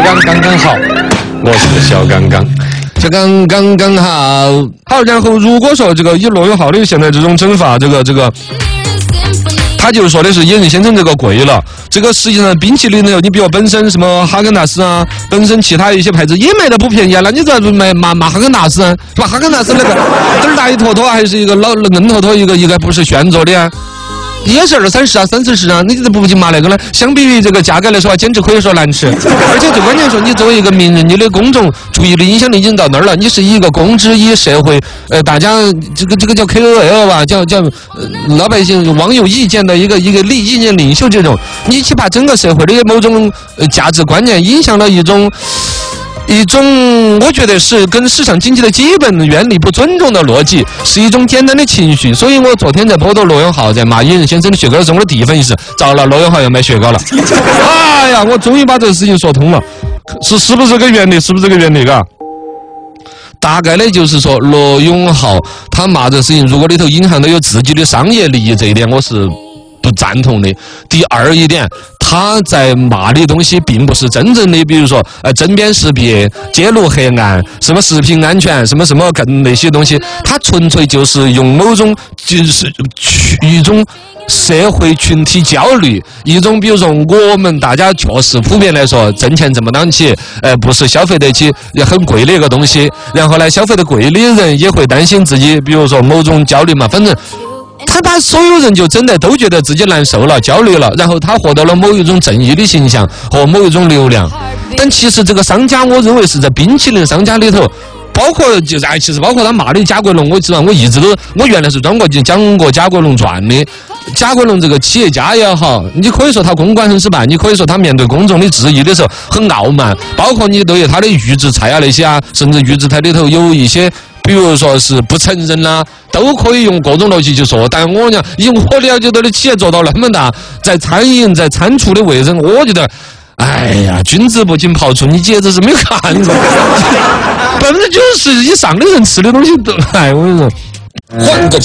刚刚刚好，我是小刚刚。小刚刚刚好，好，然后如果说这个以罗永浩的现在这种整法，这个，他就说的是野人先生这个贵了，这个实际上冰淇淋呢，你比如本身什么哈根达斯啊，本身其他一些牌子也卖的不便宜啊，那你咋不卖骂哈根达斯啊？是吧？哈根达斯那个嘚儿大一坨坨，还是一个老嫩坨坨，一个不是旋做的啊？也是20-30啊，30-40啊，你这不骂那个呢？相比于这个价格来说，简直可以说难吃。而且最关键说，你作为一个名人，你的公众注意力影响力已经到那儿了，你是一个公知以社会大家这个叫 KOL 吧，叫老百姓网友意见的一个意见领袖这种，你去把整个社会的某种价值观念影响了一种，我觉得是跟市场经济的基本原理不尊重的逻辑，是一种简单的情绪。所以我昨天在播到罗永浩在骂野人先生的雪糕的时候，我的第一反应是糟了，罗永浩要卖雪糕了。哎呀，我终于把这个事情说通了，是不是这个原理？是不是这个原理？嘎？大概呢就是说，罗永浩他骂这事情，如果里头隐含的有自己的商业利益，这一点我是不赞同的。第二一点，他在骂的东西并不是真正的，比如说针砭时弊、揭露黑暗、什么食品安全、什么更那些东西，他纯粹就是用某种就是一种社会群体焦虑，一种比如说我们大家确实普遍来说挣钱挣不到起，不是消费得起很贵的一个东西，然后呢消费得贵的人也会担心自己，比如说某种焦虑嘛，反正。他把所有人就整得都觉得自己难受了、焦虑了，然后他获得了某一种正义的形象和某一种流量。但其实这个商家，我认为是在冰淇淋商家里头，包括其实包括他骂的贾国龙，我原来是专过讲过贾国龙传的。贾国龙这个企业家也好，你可以说他公关很失败，你可以说他面对公众的质疑的时候很傲慢，包括你对于他的预制菜啊那些啊，甚至预制菜里头有一些。比如说是不承认啦，都可以用各种逻辑去说。但我讲，以我了解到的企业做到那么大，在餐饮、在餐厨的卫生，我觉得，哎呀，君子不进庖厨，你简直是没有看过。90%以上的人吃的东西都，哎，我跟你说，换个。